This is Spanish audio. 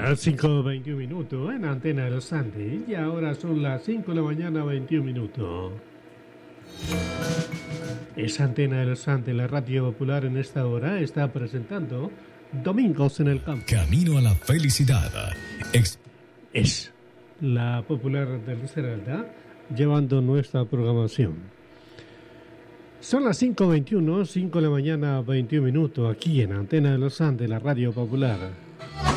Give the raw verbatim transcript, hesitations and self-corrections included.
Las cinco veintiún minutos en Antena de los Andes. Y ahora son las cinco de la mañana, veintiún minutos. Es Antena de los Andes, la radio popular en esta hora está presentando Domingos en el Campo. Camino a la felicidad. Ex- es la popular de Risaralda llevando nuestra programación. Son las cinco veintiuno, cinco de la mañana, veintiún minutos, aquí en Antena de los Andes, la radio popular.